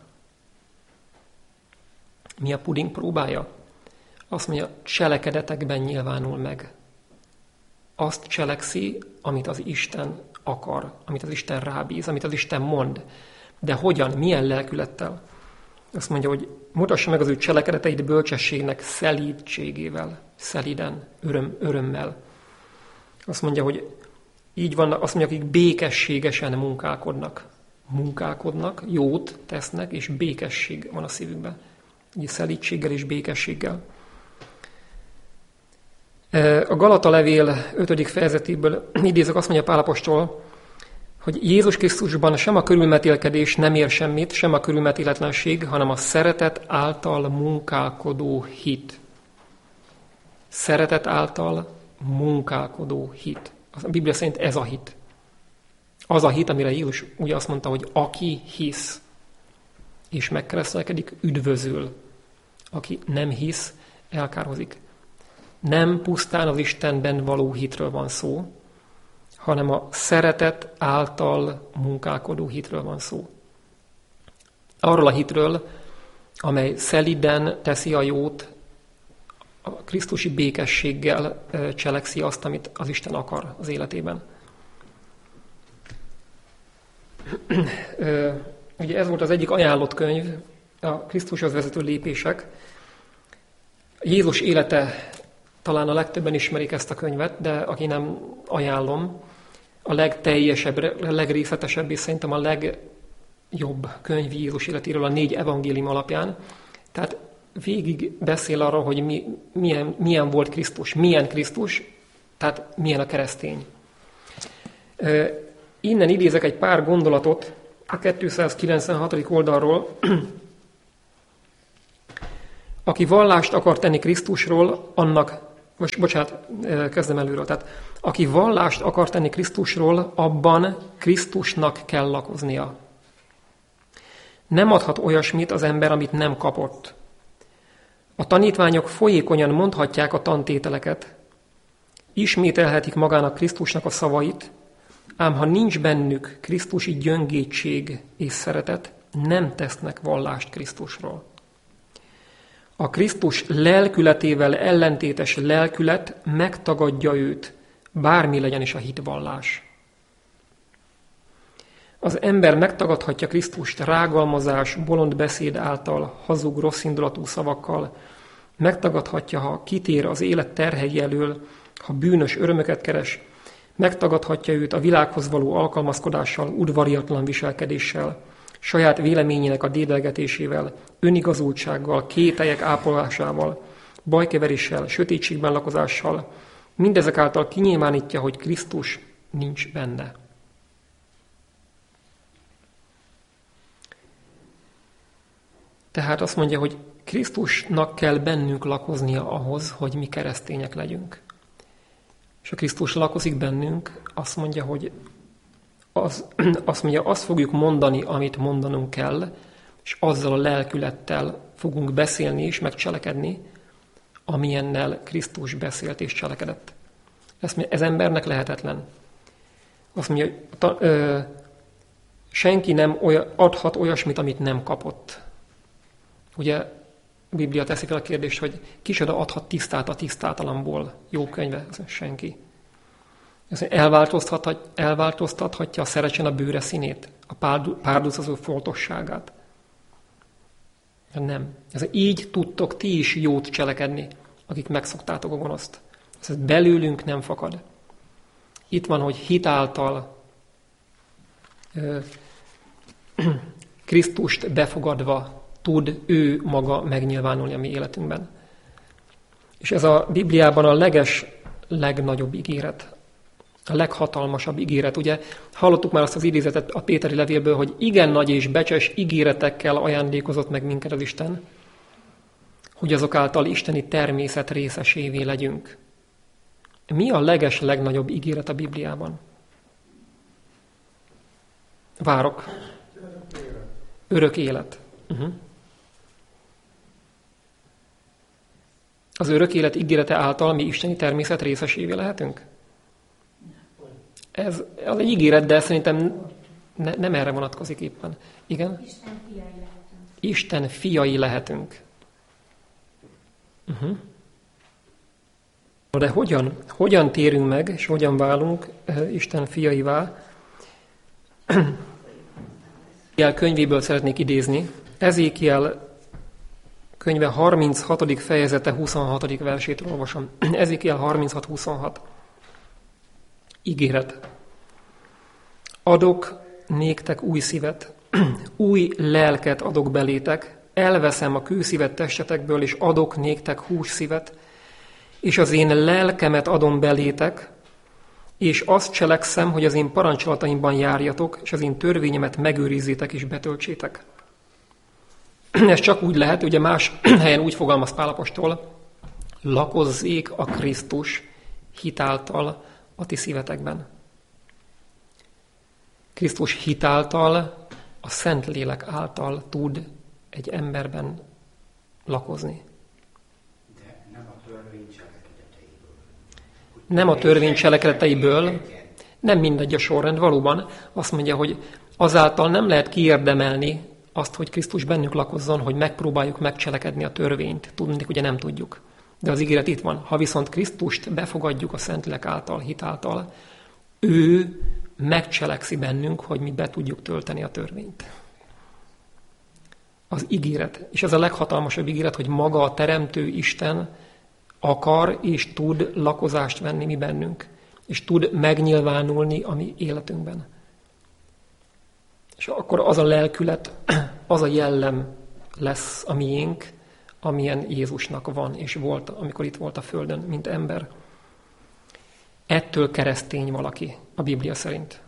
Mi a puding próbája? Azt mondja, cselekedetekben nyilvánul meg. Azt cselekszi, amit az Isten akar, amit az Isten rábíz, amit az Isten mond. De hogyan, milyen lelkülettel? Azt mondja, hogy mutassa meg az ő cselekedeteit bölcsességnek szelídségével, szeliden, öröm, örömmel. Azt mondja, hogy így vannak, azt mondja, akik békességesen munkálkodnak. Munkálkodnak, jót tesznek, és békesség van a szívükben. Így szelídséggel és békességgel. A Galata levél ötödik fejezetéből idézek, azt mondja Pál apostol, hogy Jézus Krisztusban sem a körülmetélkedés nem ér semmit, sem a körülmetéletlenség, hanem a szeretet által munkálkodó hit. Szeretet által munkálkodó hit. A Biblia szerint ez a hit. Az a hit, amire Jézus ugye azt mondta, hogy aki hisz és megkeresztelkedik, üdvözül. Aki nem hisz, elkárhozik. Nem pusztán az Istenben való hitről van szó, hanem a szeretet által munkálkodó hitről van szó. Arról a hitről, amely szeliden teszi a jót, a krisztusi békességgel cselekszi azt, amit az Isten akar az életében. Ugye ez volt az egyik ajánlott könyv, a Krisztushoz vezető lépések. Jézus élete, talán a legtöbben ismerik ezt a könyvet, de aki nem, ajánlom, a legteljesebb, a legrészletesebb és szerintem a legjobb könyv Jézus életéről a négy evangélium alapján. Tehát végig beszél arról, hogy mi, milyen, milyen volt Krisztus, milyen Krisztus, tehát milyen a keresztény. Innen idézek egy pár gondolatot a kétszázkilencvenhatodik oldalról. Aki vallást akar tenni Krisztusról, annak, most, bocsánat, kezdem előről. Tehát, aki vallást akar tenni Krisztusról, abban Krisztusnak kell lakoznia. Nem adhat olyasmit az ember, amit nem kapott. A tanítványok folyékonyan mondhatják a tantételeket, ismételhetik magának Krisztusnak a szavait, ám ha nincs bennük krisztusi gyöngétség és szeretet, nem tesznek vallást Krisztusról. A Krisztus lelkületével ellentétes lelkület megtagadja őt, bármi legyen is a hitvallás. Az ember megtagadhatja Krisztust rágalmazás, bolond beszéd által, hazug, rosszindulatú szavakkal, megtagadhatja, ha kitér az élet terhei elől, ha bűnös örömöket keres, megtagadhatja őt a világhoz való alkalmazkodással, udvariatlan viselkedéssel, saját véleményének a dédelgetésével, önigazultsággal, kételyek ápolásával, bajkeveréssel, sötétségben lakozással, mindezek által kinyilvánítja, hogy Krisztus nincs benne. Tehát azt mondja, hogy Krisztusnak kell bennünk lakoznia ahhoz, hogy mi keresztények legyünk. És a Krisztus lakozik bennünk, azt mondja, hogy az, azt mondja, azt fogjuk mondani, amit mondanunk kell, és azzal a lelkülettel fogunk beszélni és megcselekedni, amilyennel Krisztus beszélt és cselekedett. Ezt mondja, ez embernek lehetetlen. Azt mondja, ta, ö, senki nem olyan, adhat olyasmit, amit nem kapott. Ugye a Biblia teszi fel a kérdést, hogy kicsoda adhat tisztát a tisztátalamból. Jó könyve, ez senki. Elváltoztathat, elváltoztathatja a szerecsen a bőre színét, a párducazó foltosságát. Nem. Ez így tudtok ti is jót cselekedni, akik megszoktátok a gonoszt. Ez belőlünk nem fakad. Itt van, hogy hitáltal ö, Krisztust befogadva tud ő maga megnyilvánulni a mi életünkben. És ez a Bibliában a leges, legnagyobb ígéret, a leghatalmasabb ígéret. Ugye hallottuk már azt az idézetet a Péteri levélből, hogy igen nagy és becses ígéretekkel ajándékozott meg minket az Isten, hogy azok által isteni természet részesévé legyünk. Mi a leges, legnagyobb ígéret a Bibliában? Várok. Örök élet. Uh-huh. Az örök élet ígérete által mi isteni természet részesévé lehetünk? Ez az egy ígéret, de szerintem ne, nem erre vonatkozik éppen. Igen? Isten fiai lehetünk. Isten fiai lehetünk. Uh-huh. De hogyan? Hogyan térünk meg, és hogyan válunk uh, Isten fiaivá? Ezékiel könyvéből szeretnék idézni. Ezékiel könyve harminchatodik fejezete huszonhatodik versét olvasom. Ezékiel harminchat huszonhat. Ígéret. Adok néktek új szívet, új lelket adok belétek, elveszem a kőszívet testetekből, és adok néktek hússzívet, és az én lelkemet adom belétek, és azt cselekszem, hogy az én parancsolataimban járjatok, és az én törvényemet megőrizzétek és betöltsétek. Ez csak úgy lehet, ugye más helyen úgy fogalmaz Pál apostol, lakozzék a Krisztus hitáltal a ti szívetekben. Krisztus hitáltal, a Szentlélek által tud egy emberben lakozni. De nem a törvény cselekedeteiből. Nem a törvény cselekedeteiből, nem mindegy a sorrend, valóban azt mondja, hogy azáltal nem lehet kiérdemelni azt, hogy Krisztus bennünk lakozzon, hogy megpróbáljuk megcselekedni a törvényt. Tudnék, ugye nem tudjuk. De az ígéret itt van. Ha viszont Krisztust befogadjuk a Szentlélek által, hitáltal, ő megcselekszi bennünk, hogy mi be tudjuk tölteni a törvényt. Az ígéret. És ez a leghatalmasabb ígéret, hogy maga a Teremtő Isten akar és tud lakozást venni mi bennünk. És tud megnyilvánulni a mi életünkben. És akkor az a lelkület, az a jellem lesz a miénk, amilyen Jézusnak van és volt, amikor itt volt a földön, mint ember. Ettől keresztény valaki, a Biblia szerint.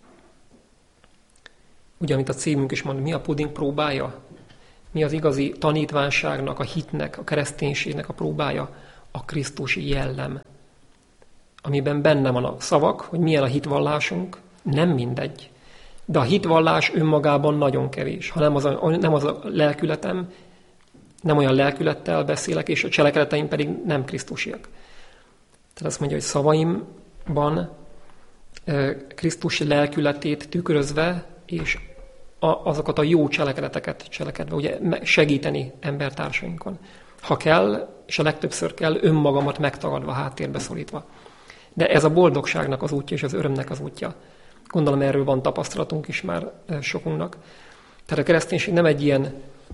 Ugye, amit a címünk is mond, mi a puding próbája? Mi az igazi tanítványságnak, a hitnek, a kereszténységnek a próbája? A Krisztusi jellem, amiben benne van a szavak, hogy milyen a hitvallásunk, nem mindegy. De a hitvallás önmagában nagyon kevés. Ha nem az a, nem az a lelkületem, nem olyan lelkülettel beszélek, és a cselekedeteim pedig nem krisztusiak. Tehát azt mondja, hogy szavaimban Krisztus lelkületét tükrözve, és azokat a jó cselekedeteket cselekedve, ugye segíteni embertársainkon. Ha kell, és a legtöbbször kell, önmagamat megtagadva, háttérbe szorítva. De ez a boldogságnak az útja, és az örömnek az útja. Gondolom, erről van tapasztalatunk is már sokunknak. Tehát a kereszténység nem egy ilyen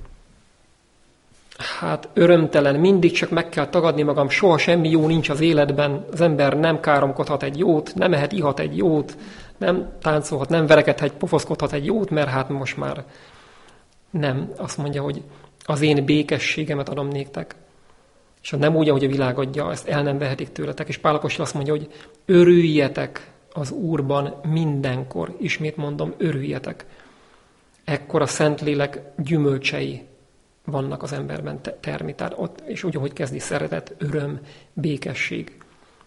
hát örömtelen, mindig csak meg kell tagadni magam, soha semmi jó nincs az életben, az ember nem káromkodhat egy jót, nem ehet, ihat egy jót, nem táncolhat, nem verekedhet, pofoszkodhat egy jót, mert hát most már nem. Azt mondja, hogy az én békességemet adom néktek. És ha nem úgy, ahogy a világ adja, ezt el nem vehetik tőletek. És Pál apostol azt mondja, hogy örüljetek az Úrban mindenkor. Ismét mondom, örüljetek. Ekkor a Szentlélek gyümölcsei vannak az emberben termi. Tehát ott, és úgy, ahogy kezdi, szeretet, öröm, békesség.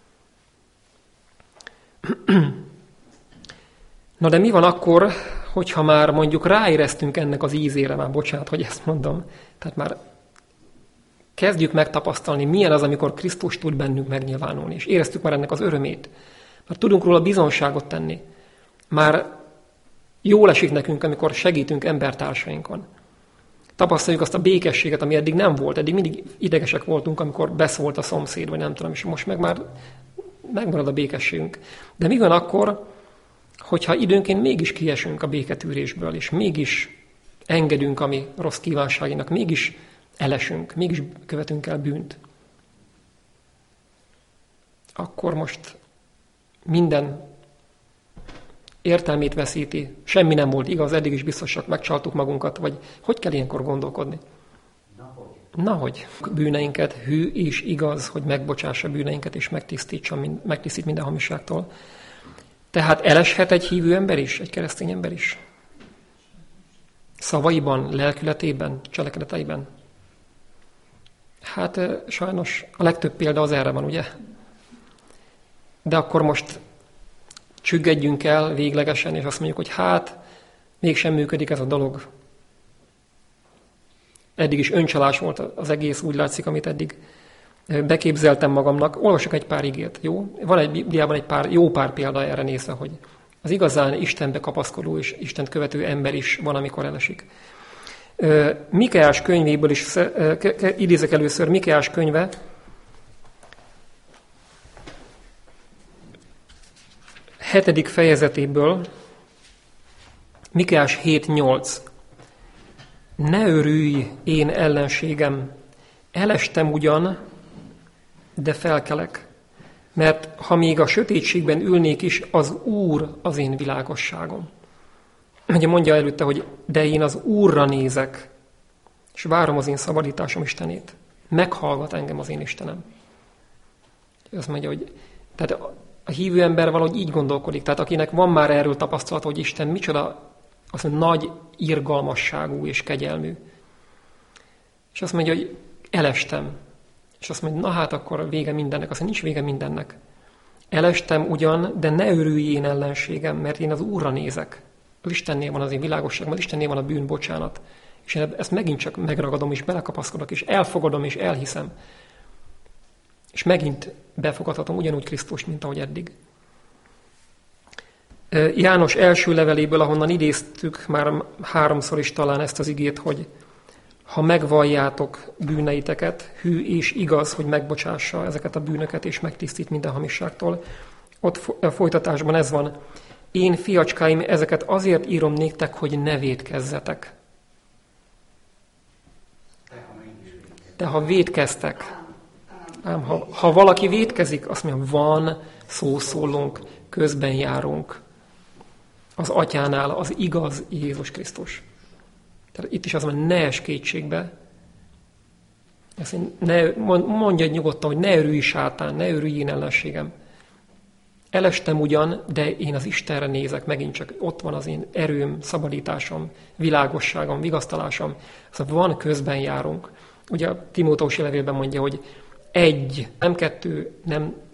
Na de mi van akkor, hogyha már mondjuk ráéreztünk ennek az ízére, már bocsánat, hogy ezt mondom, tehát már kezdjük megtapasztalni, milyen az, amikor Krisztus tud bennünk megnyilvánulni, és éreztük már ennek az örömét. Már tudunk róla bizonságot tenni. Már jól esik nekünk, amikor segítünk embertársainkon. Tapasztaljuk azt a békességet, ami eddig nem volt. Eddig mindig idegesek voltunk, amikor beszólt a szomszéd, vagy nem tudom, és most meg már megmarad a békességünk. De mi van akkor, hogyha időnként mégis kiesünk a béketűrésből, és mégis engedünk a mi rossz kívánságinak, mégis elesünk, mégis követünk el bűnt? Akkor most minden értelmét veszíti, semmi nem volt igaz, eddig is biztosak, megcsaltuk magunkat, vagy hogy kell ilyenkor gondolkodni? Nahogy bűneinket, hű és igaz, hogy megbocsássa bűneinket, és megtisztítsa, megtisztít minden hamiságtól. Tehát eleshet egy hívő ember is, egy keresztény ember is? Szavaiban, lelkületében, cselekedeteiben? Hát sajnos a legtöbb példa az erre van, ugye? De akkor most csüggedjünk el véglegesen, és azt mondjuk, hogy hát, mégsem működik ez a dolog. Eddig is öncsalás volt az egész, úgy látszik, amit eddig beképzeltem magamnak. Olvasok egy pár igét, jó? Van egy Bibliában egy pár, jó pár példa erre nézve, hogy az igazán Istenbe kapaszkodó és Istent követő ember is van, amikor elesik. Mikeás könyvéből is idézek először, Mikeás könyve, hetedik fejezetéből, Mikeás hét nyolc. Ne örülj, én ellenségem, elestem ugyan, de felkelek, mert ha még a sötétségben ülnék is, az Úr az én világosságom. Ugye mondja előtte, hogy de én az Úrra nézek, és várom az én szabadításom Istenét. Meghallgat engem az én Istenem. Azt mondja, hogy tehát a hívő ember valahogy így gondolkodik, tehát akinek van már erről tapasztalat, hogy Isten micsoda, azt mondja, nagy irgalmasságú és kegyelmű. És azt mondja, hogy elestem. És azt mondja, na hát akkor vége mindennek. Azt mondja, nincs vége mindennek. Elestem ugyan, de ne örülj én ellenségem, mert én az Úrra nézek. Az Istennél van az én világosságom, az Istennél van a bűn, bocsánat. És én ezt megint csak megragadom, és belekapaszkodok, és elfogadom, és elhiszem. És megint befogadhatom ugyanúgy Krisztust, mint ahogy eddig. János első leveléből, ahonnan idéztük már háromszor is talán ezt az igét, hogy ha megvalljátok bűneiteket, hű és igaz, hogy megbocsássa ezeket a bűnöket, és megtisztít minden hamiságtól. Ott folytatásban ez van. Én, fiacskáim, ezeket azért írom néktek, hogy ne vétkezzetek. De ha vétkeztek, ám ha, ha valaki vétkezik, azt mondja, van szószólónk, közben járunk az Atyánál, az igaz Jézus Krisztus. Tehát itt is az van, ne es kétségbe. Ezt ne, mondja nyugodtan, hogy ne örülj sátán, ne örülj én ellenségem. Elestem ugyan, de én az Istenre nézek, megint csak ott van az én erőm, szabadításom, világosságom, vigasztalásom. Szóval van, közben járunk. Ugye a Timóteus levélben mondja, hogy egy, nem kettő, nem